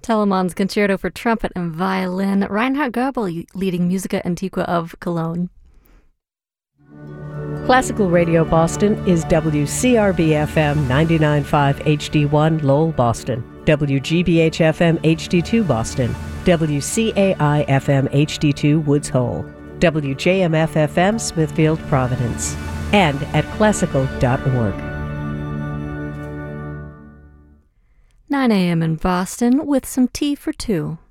Telemann's Concerto for Trumpet and Violin, Reinhard Goebel leading Musica Antiqua of Cologne. Classical Radio Boston is WCRB-FM 99.5 HD1 Lowell, Boston, WGBH-FM HD2 Boston, WCAI-FM HD2 Woods Hole, WJMF-FM Smithfield, Providence, and at classical.org. 9 a.m. in Boston with some tea for two.